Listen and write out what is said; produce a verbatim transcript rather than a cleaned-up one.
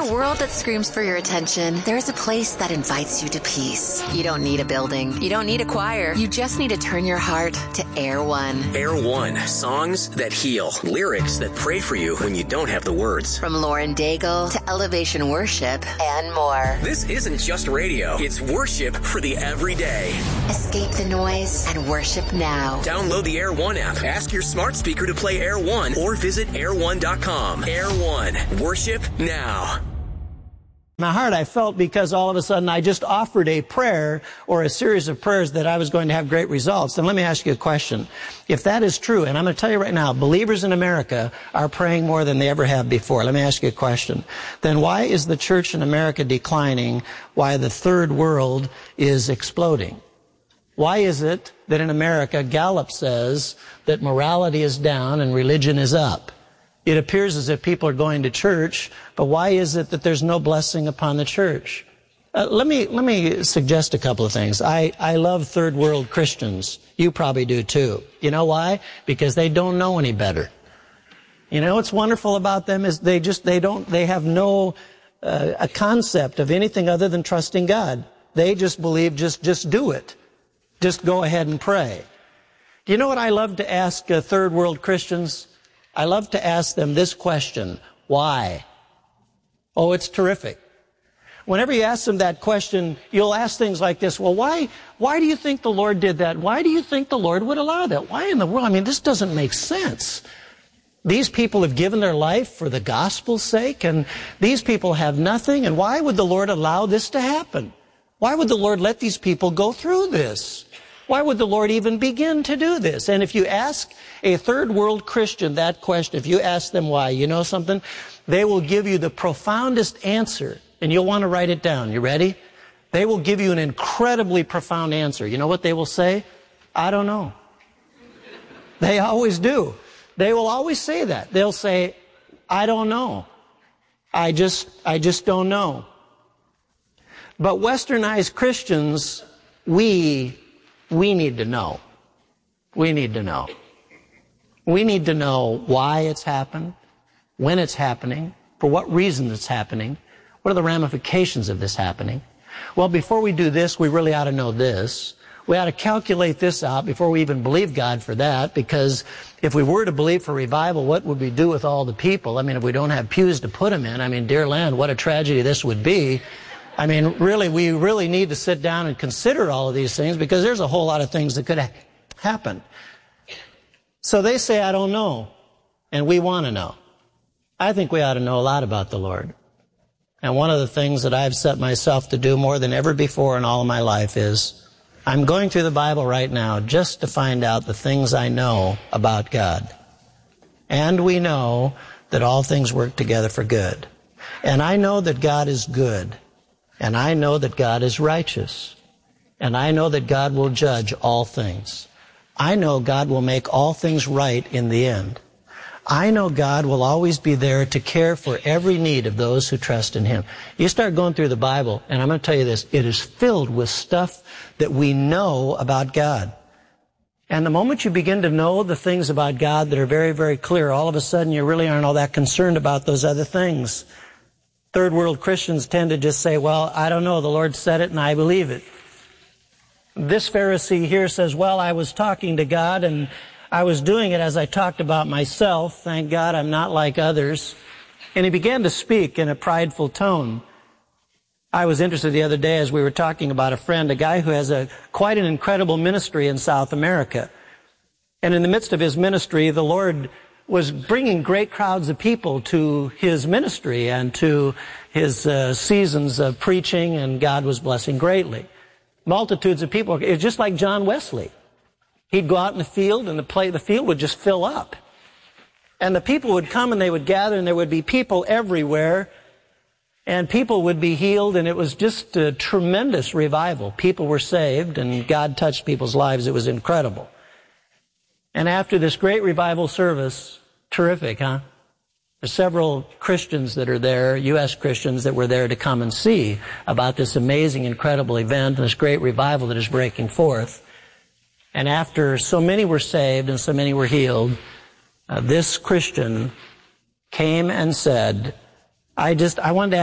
a world that screams for your attention, there's a place that invites you to peace. You don't need a building. You don't need a choir. You just need to turn your heart to Air One. Air One. Songs that heal. Lyrics that pray for you when you don't have the words. From Lauren Daigle to Elevation Worship and more. This isn't just radio. It's worship for the everyday. Escape the noise and worship now. Download the Air One app. Ask your smart speaker to play Air One or visit air one dot com. Air One. Worship now. My heart I felt because all of a sudden I just offered a prayer or a series of prayers that I was going to have great results. And let me ask you a question. If that is true, and I'm going to tell you right now, believers in America are praying more than they ever have before. Let me ask you a question. Then why is the church in America declining? Why the third world is exploding? Why is it that in America, Gallup says that morality is down and religion is up? It appears as if people are going to church, but why is it that there's no blessing upon the church? Uh, let me let me suggest a couple of things. I, I love third world Christians. You probably do too. You know why? Because they don't know any better. You know what's wonderful about them is they just they don't they have no uh, a concept of anything other than trusting God. They just believe just just do it. Just go ahead and pray. Do you know what I love to ask uh, third world Christians? I love to ask them this question, why? Oh, it's terrific. Whenever you ask them that question, you'll ask things like this, well, why, why do you think the Lord did that? Why do you think the Lord would allow that? Why in the world? I mean, this doesn't make sense. These people have given their life for the gospel's sake, and these people have nothing, and why would the Lord allow this to happen? Why would the Lord let these people go through this? Why would the Lord even begin to do this? And if you ask a third world Christian that question, if you ask them why, you know something? They will give you the profoundest answer, and you'll want to write it down. You ready? They will give you an incredibly profound answer. You know what they will say? I don't know. They always do. They will always say that. They'll say, I don't know. I just, I just don't know. But westernized Christians, we We need to know. We need to know. We need to know why it's happened, when it's happening, for what reason it's happening, what are the ramifications of this happening. Well, before we do this, we really ought to know this. We ought to calculate this out before we even believe God for that, because if we were to believe for revival, what would we do with all the people? I mean, if we don't have pews to put them in, I mean, dear land, what a tragedy this would be. I mean, really, we really need to sit down and consider all of these things, because there's a whole lot of things that could ha- happen. So they say, I don't know, and we want to know. I think we ought to know a lot about the Lord. And one of the things that I've set myself to do more than ever before in all of my life is I'm going through the Bible right now just to find out the things I know about God. And we know that all things work together for good. And I know that God is good. And I know that God is righteous. And I know that God will judge all things. I know God will make all things right in the end. I know God will always be there to care for every need of those who trust in Him. You start going through the Bible, and I'm going to tell you this, it is filled with stuff that we know about God. And the moment you begin to know the things about God that are very, very clear, all of a sudden you really aren't all that concerned about those other things. Third world Christians tend to just say, well, I don't know, the Lord said it and I believe it. This Pharisee here says, well, I was talking to God and I was doing it as I talked about myself. Thank God I'm not like others. And he began to speak in a prideful tone. I was interested the other day as we were talking about a friend, a guy who has a quite an incredible ministry in South America. And in the midst of his ministry, the Lord was bringing great crowds of people to his ministry and to his uh, seasons of preaching, and God was blessing greatly. Multitudes of people. It was just like John Wesley. He'd go out in the field, and the, play, the field would just fill up. And the people would come, and they would gather, and there would be people everywhere, and people would be healed, and it was just a tremendous revival. People were saved, and God touched people's lives. It was incredible. And after this great revival service, terrific, huh? There's several Christians that are there, U S Christians that were there to come and see about this amazing, incredible event and this great revival that is breaking forth. And after so many were saved and so many were healed, uh, this Christian came and said, I just, I wanted to